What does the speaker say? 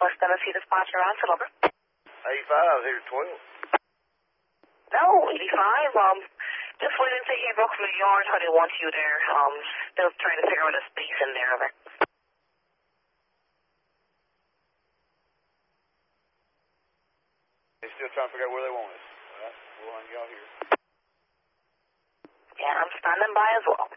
Southwest Tennessee dispatcher on, over. 85, here 12. No, 85, just waiting to hear back from the yard how they want you there. Still trying to figure out a space in there, over. They're still trying to figure out where they want us. All right, we'll hang y'all here. Yeah, I'm standing by as well.